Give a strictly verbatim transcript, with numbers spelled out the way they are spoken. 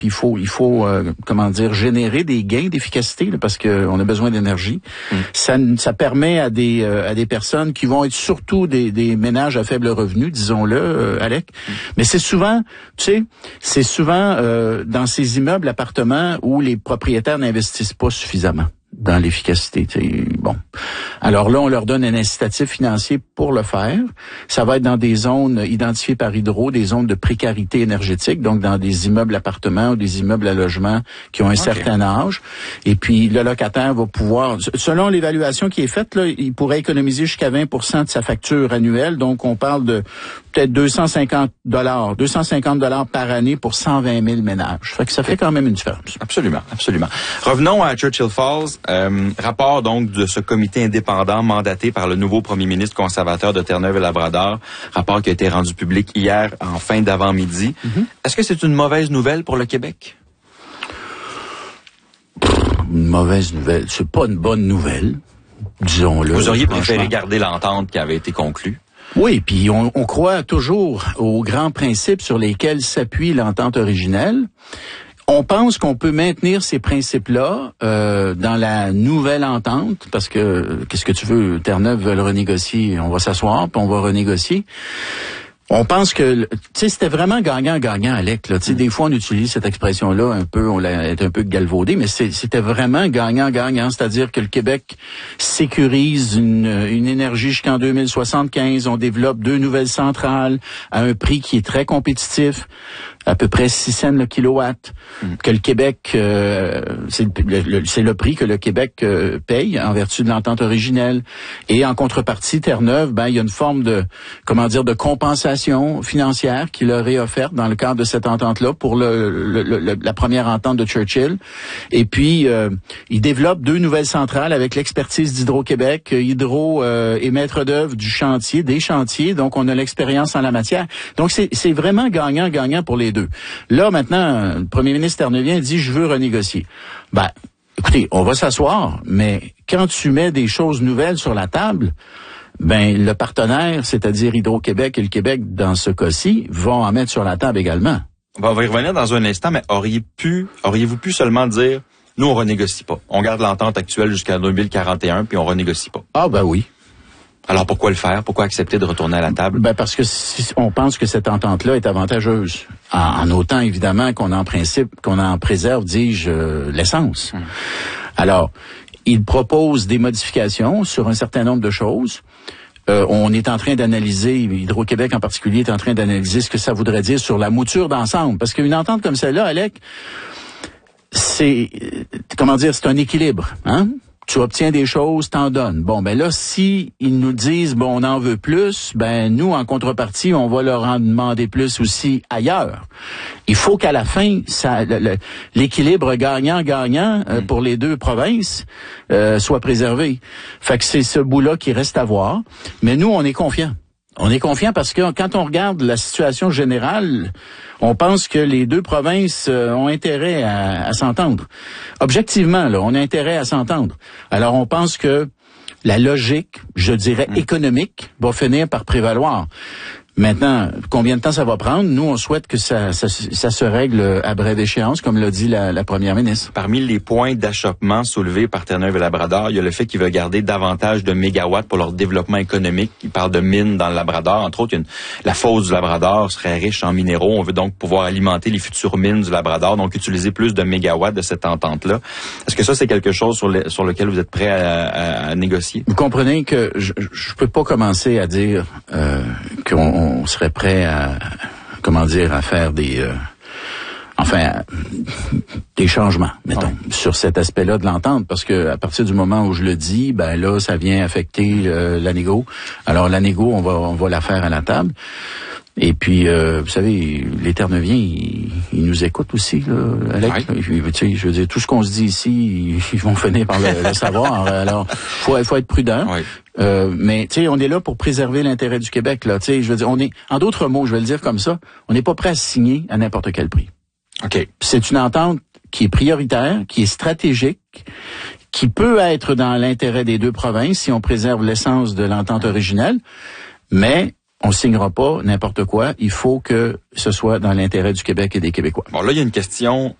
puis il faut, il faut, euh, comment dire, générer des gains d'efficacité là, parce que on a besoin d'énergie. Mm. Ça, ça permet à des, euh, à des personnes qui vont être surtout des, des ménages à faible revenu, disons-le, euh, Alec. Mm. Mais c'est souvent, tu sais, c'est souvent euh, dans ces immeubles, appartements où les propriétaires n'investissent pas suffisamment dans l'efficacité. T'sais. Bon. Alors là, on leur donne un incitatif financier pour le faire. Ça va être dans des zones identifiées par Hydro, des zones de précarité énergétique, donc dans des immeubles appartements ou des immeubles à logement qui ont un okay. certain âge. Et puis, le locataire va pouvoir, selon l'évaluation qui est faite, là, il pourrait économiser jusqu'à vingt pour cent de sa facture annuelle. Donc, on parle de peut-être deux cent cinquante dollars, deux cent cinquante dollars par année pour cent vingt mille ménages. Fait que ça fait quand même une différence. Absolument, absolument. Revenons à Churchill Falls. Euh, rapport donc de ce comité indépendant mandaté par le nouveau premier ministre conservateur de Terre-Neuve et Labrador. Rapport qui a été rendu public hier en fin d'avant-midi. Mm-hmm. Est-ce que c'est une mauvaise nouvelle pour le Québec? Pff, une mauvaise nouvelle. C'est pas une bonne nouvelle, disons-le. Vous auriez préféré garder l'entente qui avait été conclue? Oui, puis on, on croit toujours aux grands principes sur lesquels s'appuie l'entente originelle. On pense qu'on peut maintenir ces principes-là euh, dans la nouvelle entente, parce que, qu'est-ce que tu veux, Terre-Neuve veut le renégocier, on va s'asseoir, puis on va renégocier. On pense que, tu sais, c'était vraiment gagnant-gagnant, Alec. Là. Tu sais, des fois, on utilise cette expression-là un peu, on l'a est un peu galvaudé, mais c'est, c'était vraiment gagnant-gagnant, c'est-à-dire que le Québec sécurise une, une énergie jusqu'en deux mille soixante-quinze. On développe deux nouvelles centrales à un prix qui est très compétitif, à peu près six cents le kilowatt, mm. que le Québec, euh, c'est, le, le, c'est le prix que le Québec euh, paye en vertu de l'entente originelle. Et en contrepartie, Terre-Neuve, ben il y a une forme de, comment dire, de compensation financière qui leur est offerte dans le cadre de cette entente-là pour le, le, le, la première entente de Churchill. Et puis, euh, ils développent deux nouvelles centrales avec l'expertise d'Hydro-Québec. Hydro euh, est maître d'œuvre du chantier, des chantiers, donc on a l'expérience en la matière. Donc c'est, c'est vraiment gagnant-gagnant pour les deux. Là, maintenant, le premier ministre terneuvien dit « je veux renégocier ». Ben, écoutez, on va s'asseoir, mais quand tu mets des choses nouvelles sur la table, ben le partenaire, c'est-à-dire Hydro-Québec et le Québec, dans ce cas-ci, vont en mettre sur la table également. On va y revenir dans un instant, mais auriez pu, auriez-vous pu seulement dire « nous, on renégocie pas. On garde l'entente actuelle jusqu'à deux mille quarante et un, puis on renégocie pas. » Ah ben oui. Alors pourquoi le faire? Pourquoi accepter de retourner à la table? Ben parce que si on pense que cette entente-là est avantageuse, en, en autant évidemment qu'on en principe, qu'on en préserve, dis-je, euh, l'essence. Hum. Alors, il propose des modifications sur un certain nombre de choses. Euh, on est en train d'analyser, Hydro-Québec en particulier est en train d'analyser ce que ça voudrait dire sur la mouture d'ensemble. Parce qu'une entente comme celle-là, Alec, c'est, comment dire, c'est un équilibre, hein? Tu obtiens des choses, t'en donnes. Bon, ben là, si ils nous disent, bon, on en veut plus, ben nous, en contrepartie, on va leur en demander plus aussi ailleurs. Il faut qu'à la fin, ça, le, le, l'équilibre gagnant-gagnant euh, pour les deux provinces euh, soit préservé. Fait que c'est ce bout-là qui reste à voir. Mais nous, on est confiants. On est confiant parce que quand on regarde la situation générale, on pense que les deux provinces euh, ont intérêt à, à s'entendre. Objectivement, là, on a intérêt à s'entendre. Alors, on pense que la logique, je dirais économique, va finir par prévaloir. Maintenant, combien de temps ça va prendre? Nous, on souhaite que ça, ça, ça se règle à brève échéance, comme l'a dit la, la première ministre. Parmi les points d'achoppement soulevés par Terre-Neuve et Labrador, il y a le fait qu'ils veulent garder davantage de mégawatts pour leur développement économique. Ils parlent de mines dans le Labrador. Entre autres, une, la fosse du Labrador serait riche en minéraux. On veut donc pouvoir alimenter les futures mines du Labrador, donc utiliser plus de mégawatts de cette entente-là. Est-ce que ça, c'est quelque chose sur, le, sur lequel vous êtes prêt à, à, à négocier? Vous comprenez que je ne peux pas commencer à dire euh, qu'on on serait prêt à, comment dire, à faire des, euh, enfin, des changements, mettons, ouais. sur cet aspect-là de l'entente, parce que à partir du moment où je le dis, ben là, ça vient affecter euh, la négo. Alors la négo, on va, on va la faire à la table. Et puis, euh, vous savez, les Terre-Neuviens, ils, ils nous écoutent aussi, là, Alec. Ouais. Tu sais, je veux dire, tout ce qu'on se dit ici, ils vont finir par le, le savoir. Alors, faut, faut être prudent. Ouais. Euh, mais tu sais, on est là pour préserver l'intérêt du Québec. Là, tu sais, je veux dire, on est, en d'autres mots, je vais le dire comme ça, on n'est pas prêt à signer à n'importe quel prix. Ok. C'est une entente qui est prioritaire, qui est stratégique, qui peut être dans l'intérêt des deux provinces si on préserve l'essence de l'entente originelle, mais on signera pas n'importe quoi. Il faut que ce soit dans l'intérêt du Québec et des Québécois. Bon, là, il y a une question